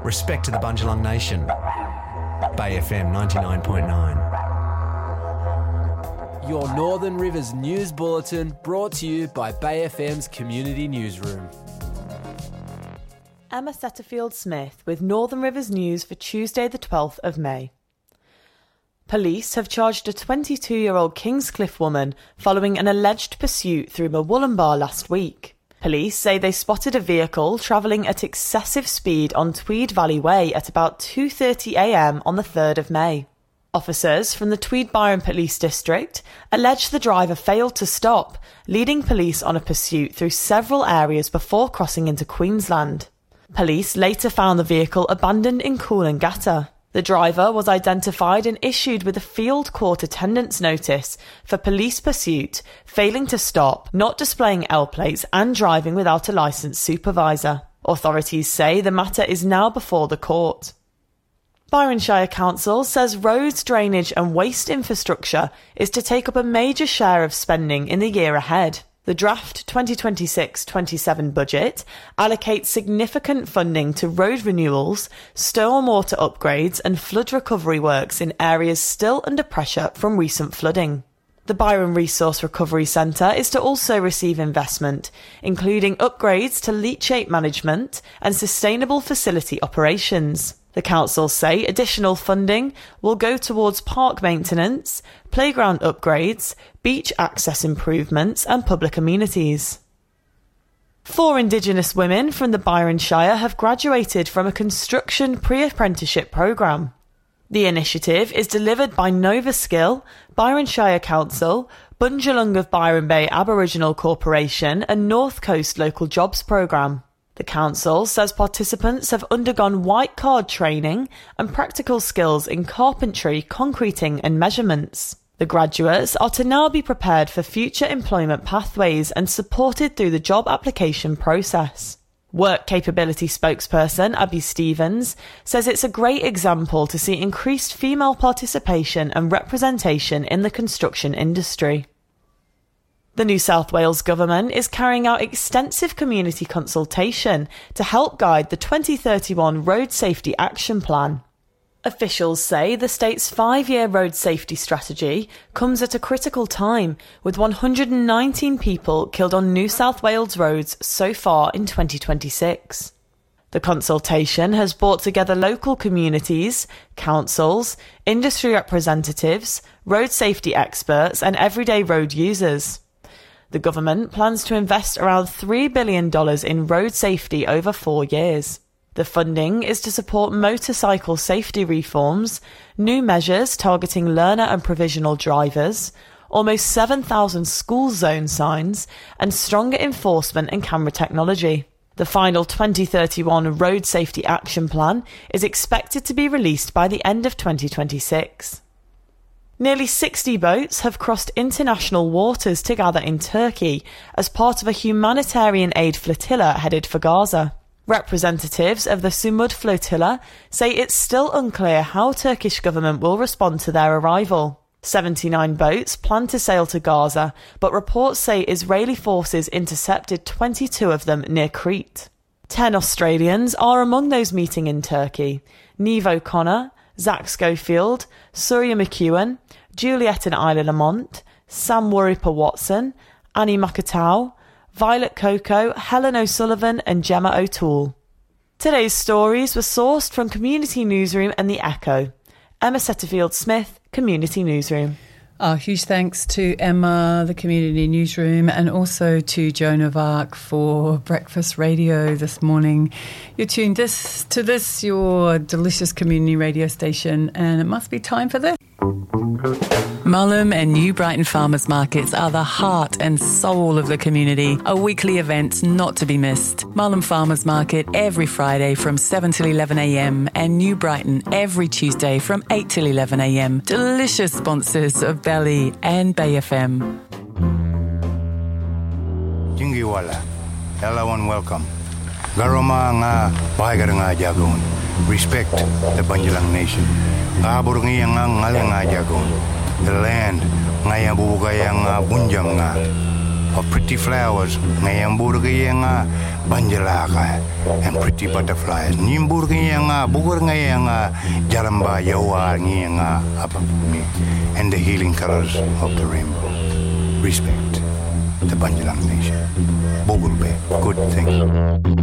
Respect to the Bundjalung Nation. Bay FM 99.9. Your Northern Rivers News Bulletin brought to you by Bay FM's Community Newsroom. Emma Setterfield-Smith with Northern Rivers News for Tuesday the 12th of May. Police have charged a 22-year-old Kingscliff woman following an alleged pursuit through Murwillumbah last week. Police say they spotted a vehicle travelling at excessive speed on Tweed Valley Way at about 2:30am on the 3rd of May. Officers from the Tweed Byron Police District allege the driver failed to stop, leading police on a pursuit through several areas before crossing into Queensland. Police later found the vehicle abandoned in Coolangatta. The driver was identified and issued with a field court attendance notice for police pursuit, failing to stop, not displaying L plates and driving without a licensed supervisor. Authorities say the matter is now before the court. Byron Shire Council says roads, drainage and waste infrastructure is to take up a major share of spending in the year ahead. The draft 2026-27 budget allocates significant funding to road renewals, stormwater upgrades and flood recovery works in areas still under pressure from recent flooding. The Byron Resource Recovery Centre is to also receive investment, including upgrades to leachate management and sustainable facility operations. The council say additional funding will go towards park maintenance, playground upgrades, beach access improvements and public amenities. 4 Indigenous women from the Byron Shire have graduated from a construction pre-apprenticeship programme. The initiative is delivered by Nova Skill, Byron Shire Council, Bundjalung of Byron Bay Aboriginal Corporation and North Coast Local Jobs Programme. The council says participants have undergone white card training and practical skills in carpentry, concreting and measurements. The graduates are to now be prepared for future employment pathways and supported through the job application process. Work Capability spokesperson Abby Stevens says it's a great example to see increased female participation and representation in the construction industry. The New South Wales Government is carrying out extensive community consultation to help guide the 2031 Road Safety Action Plan. Officials say the state's 5-year road safety strategy comes at a critical time, with 119 people killed on New South Wales roads so far in 2026. The consultation has brought together local communities, councils, industry representatives, road safety experts and everyday road users. The government plans to invest around $3 billion in road safety over 4 years. The funding is to support motorcycle safety reforms, new measures targeting learner and provisional drivers, almost 7,000 school zone signs, and stronger enforcement and camera technology. The final 2031 Road Safety Action Plan is expected to be released by the end of 2026. Nearly 60 boats have crossed international waters to gather in Turkey as part of a humanitarian aid flotilla headed for Gaza. Representatives of the Sumud flotilla say it's still unclear how Turkish government will respond to their arrival. 79 boats plan to sail to Gaza, but reports say Israeli forces intercepted 22 of them near Crete. 10 Australians are among those meeting in Turkey. Neve O'Connor, Zach Schofield, Surya McEwen, Juliet and Isla Lamont, Sam Waripa-Watson, Annie Makatau, Violet Coco, Helen O'Sullivan and Gemma O'Toole. Today's stories were sourced from Community Newsroom and The Echo. Emma Setterfield-Smith, Community Newsroom. Huge thanks to Emma, the Community Newsroom, and also to Joan of Arc for Breakfast Radio this morning. You're tuned to this, your delicious community radio station, and it must be time for this. Mullum and New Brighton Farmers Markets are the heart and soul of the community, a weekly event not to be missed. Mullum Farmers Market every Friday from 7 till 11am and New Brighton every Tuesday from 8 till 11am. Delicious sponsors of Belly and Bay FM. Jingiwala, hello and welcome. Garoma nga bahagar nga jagon. Respect the Bundjalung Nation. Abur nga ngaleng nga jagon. The land nga bubugay nga bunjam nga. of pretty flowers, ngayang burgaya nga banjalaka, and pretty butterflies. Nim burgaya nga bugur ngaya nga jaramba yawa ngaya nga apapuni, and the healing colors of the rainbow. Respect the Banjalang nation. Bogulbe, good thing.